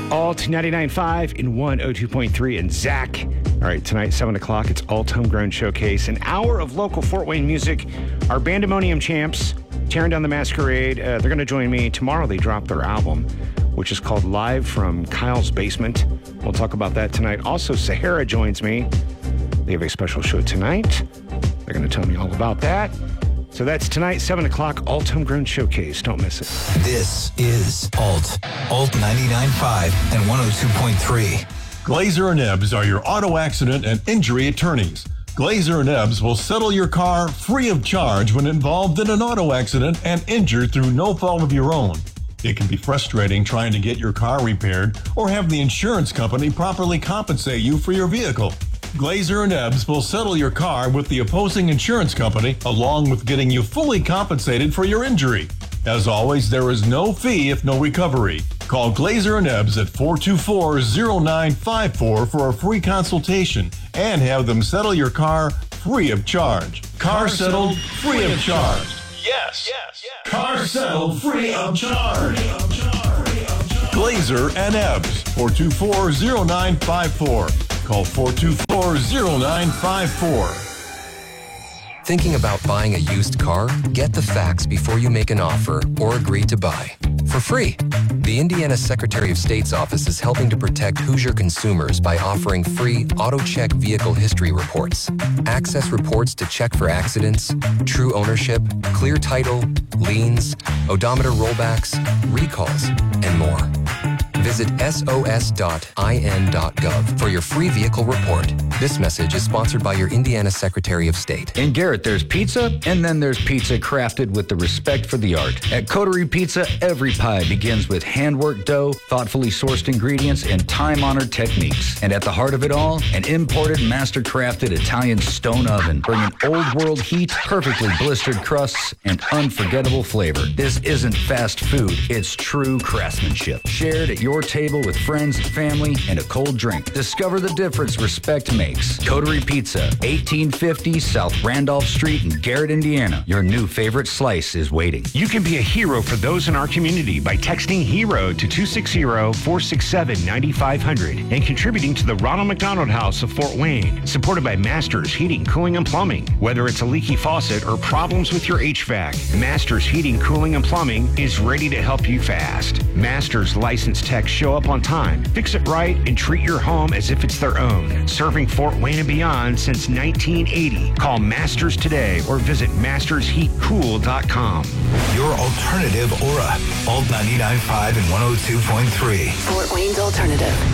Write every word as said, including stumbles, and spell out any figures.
Alt ninety-nine point five and one oh two point three and Zach. All right, tonight, seven o'clock, it's Alt Homegrown Showcase. An hour of local Fort Wayne music. Our Bandemonium champs, Tearing Down the Masquerade, uh, they're going to join me. Tomorrow they drop their album, which is called Live from Kyle's Basement. We'll talk about that tonight. Also, Sahara joins me. They have a special show tonight. They're going to tell me all about that. So that's tonight, seven o'clock, Alt Homegrown Showcase. Don't miss it. This is Alt. Alt ninety-nine point five and one oh two point three. Glazer and Ebbs are your auto accident and injury attorneys. Glazer and Ebbs will settle your car free of charge when involved in an auto accident and injured through no fault of your own. It can be frustrating trying to get your car repaired or have the insurance company properly compensate you for your vehicle. Glazer and Ebbs will settle your car with the opposing insurance company, along with getting you fully compensated for your injury. As always, there is no fee if no recovery. Call Glazer and Ebbs at four two four, oh nine five four for a free consultation and have them settle your car free of charge. Car, car settled free, free of charge. charge. Yes. Yes. yes. Car settled free of charge. Free of charge. Free of charge. Glazer and Ebbs, four two four, oh nine five four. Call four two four, oh nine five four. Thinking about buying a used car? Get the facts before you make an offer or agree to buy. For free. The Indiana Secretary of State's office is helping to protect Hoosier consumers by offering free AutoCheck vehicle history reports. Access reports to check for accidents, true ownership, clear title, liens, odometer rollbacks, recalls, and more. Visit S O S dot I N dot gov for your free vehicle report. This message is sponsored by your Indiana Secretary of State. In Garrett, there's pizza, and then there's pizza crafted with the respect for the art. At Coterie Pizza, every pie begins with hand-worked dough, thoughtfully sourced ingredients, and time-honored techniques. And at the heart of it all, an imported, master-crafted Italian stone oven, bringing old-world heat, perfectly blistered crusts, and unforgettable flavor. This isn't fast food. It's true craftsmanship. Shared at your table with friends and family and a cold drink. Discover the difference respect makes. Coterie Pizza, eighteen fifty South Randolph Street in Garrett, Indiana. Your new favorite slice is waiting. You can be a hero for those in our community by texting HERO to two six zero, four six seven, nine five zero zero and contributing to the Ronald McDonald House of Fort Wayne, supported by Masters Heating, Cooling, and Plumbing. Whether it's a leaky faucet or problems with your H V A C, Masters Heating, Cooling, and Plumbing is ready to help you fast. Masters licensed techs show up on time, fix it right, and treat your home as if it's their own. Serving Fort Wayne and beyond since nineteen eighty. Call Masters today or visit masters heat cool dot com. Your alternative Aura. Alt ninety-nine point five and one oh two point three. Fort Wayne's alternative.